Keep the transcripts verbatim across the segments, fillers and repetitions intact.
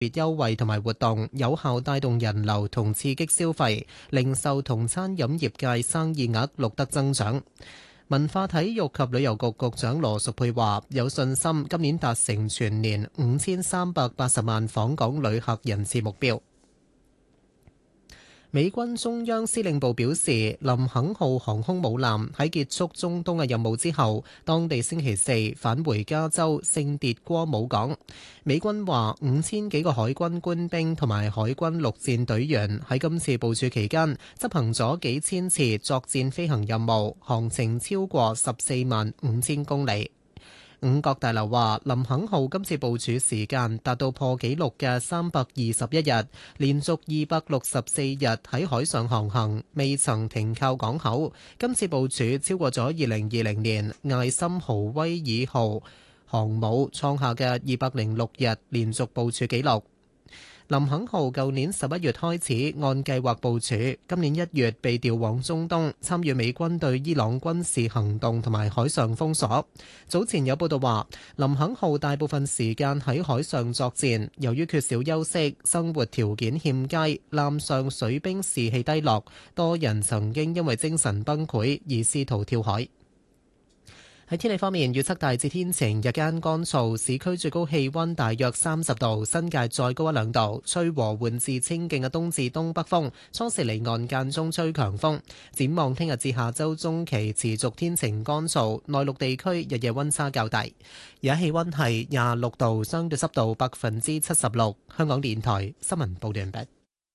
別優惠同埋活動，有效帶動人流同刺激消費，零售同餐飲業界生意額錄得增長。文化體育及旅遊局局長羅淑佩話：有信心今年達成全年五千三百八十萬訪港旅客人次目標。美軍中央司令部表示，林肯號航空母艦喺結束中東嘅任務之後，當地星期四返回加州聖迭戈姆港。美軍話，五千幾個海軍官兵同埋海軍陸戰隊員喺今次部署期間執行咗幾千次作戰飛行任務，航程超過十四萬五千公里。五角大樓話，林肯號今次部署時間達到破紀錄嘅三百二十一日，連續二百六十四日喺海上航行，未曾停靠港口。今次部署超過咗二零二零年艾森豪威爾號航母創下嘅二百零六日連續部署紀錄。林肯號舊年十一月開始按計劃部署，今年一月被調往中東參與美軍對伊朗軍事行動同埋海上封鎖。早前有報道話，林肯號大部分時間喺海上作戰，由於缺少休息，生活條件欠佳，艦上水兵士氣低落，多人曾經因為精神崩潰而試圖跳海。喺天氣方面，預測大致天晴，日間乾燥，市區最高氣溫大約三十度，新界再高一兩度，吹和緩至清勁嘅東至東北風，初時離岸間中吹強風。展望聽日至下周中期持續天晴乾燥，內陸地區日夜溫差較大。而家氣溫係廿六度，相對濕度百分之七十六。香港電台新聞報道完畢。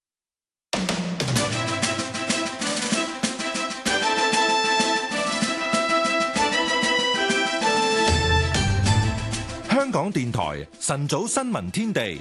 香港電台晨早新聞天地，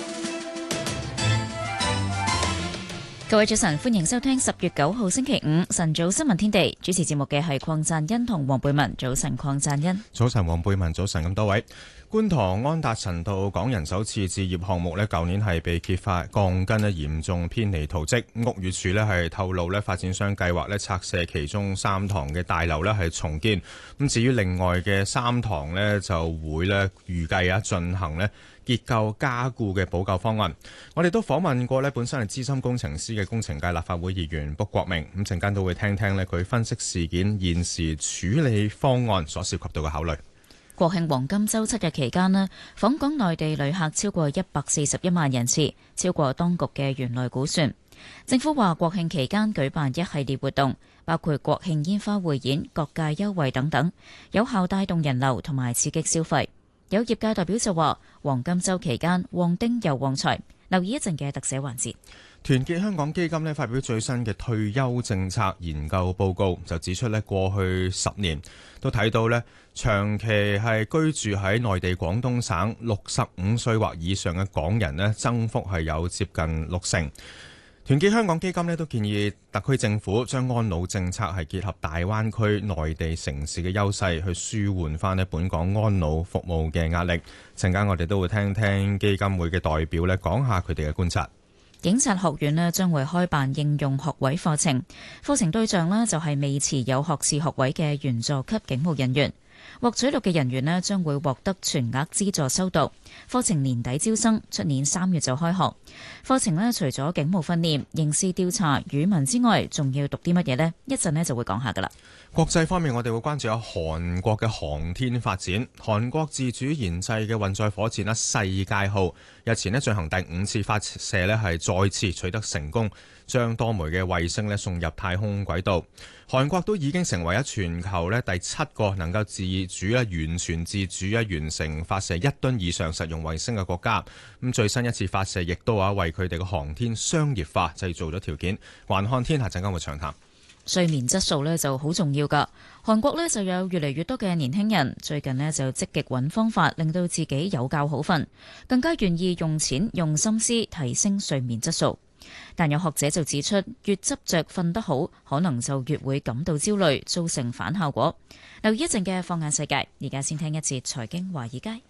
各位早晨，歡迎收聽十月九號星期五晨早新聞天地。主持節目嘅係鄺贊恩同黃貝文。早晨，鄺贊恩。 早晨，黃貝文。早晨，咁多位。觀塘安達臣道港人首次置業項目呢，舊年係被揭發鋼筋呢嚴重偏離圖則。屋宇署呢係透露呢，發展商計劃呢拆卸其中三幢嘅大樓呢係重建。咁至於另外嘅三幢呢，就會呢預計啊進行呢結構加固嘅補救方案。我哋都訪問過呢本身係資深工程師嘅工程界立法會議員卜國明，咁陣間都會聽聽呢佢分析事件現時處理方案所涉及到嘅考慮。 國慶黃金週七日期間呢，訪港內地旅客超過一百四十一萬人次，超過當局嘅原來估算。政府話國慶期間舉辦一系列活動，包括國慶煙花匯演、各界優惠等等，有效帶動人流同埋刺激消費。有業界代表就話，黃金週期間旺丁又旺財。留意一陣嘅特寫環節。 團結香港基金呢發表最新嘅退休政策研究報告，就指出呢過去十年都睇到呢長期係居住喺內地廣東省六十五歲或以上嘅港人呢增幅係有接近六成。團結香港基金呢都建議特區政府將安老政策係結合大灣區內地城市嘅優勢，去舒緩翻呢本港安老服務嘅壓力。陣間我哋都會聽聽基金會嘅代表呢講下佢哋嘅觀察。 警察學院呢將會開辦應用學位課程，課程對象呢就係未持有學士學位嘅員佐級警務人員。獲取錄嘅人員呢將會獲得全額資助修讀。課程年底招生，出年三月就開學。課程呢除咗警務訓練、刑事調查、語文之外，仲要讀啲乜嘢呢？一陣呢就會講下噶啦。 國際方面，我哋會關注下韓國嘅航天發展。韓國自主研製嘅運載火箭啦，世界號日前呢進行第五次發射呢係再次取得成功，將多枚嘅衛星呢送入太空軌道。韓國都已經成為咗全球呢第七個能夠自主咧完全自主咧完成發射一噸以上實用衛星嘅國家。咁最新一次發射亦都話為佢哋嘅航天商業化製造咗條件。環看天下陣間會長談。 睡眠質素呢就好重要㗎。韓國呢就有越嚟越多嘅年輕人最近呢就積極揾方法令到自己有覺好瞓，更加願意用錢用心思提升睡眠質素。但有學者就指出，越執着瞓得好，可能就越會感到焦慮，造成反效果。留意一陣嘅放眼世界，而家先聽一節財經華爾街。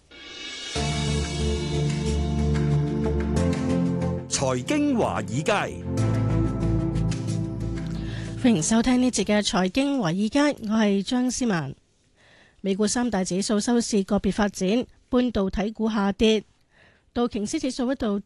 財經華爾街。 歡迎收聽呢節嘅財經華爾街，我係張思文。美股三大指數收市個別發展，半導體股下跌， 道瓊斯指數一度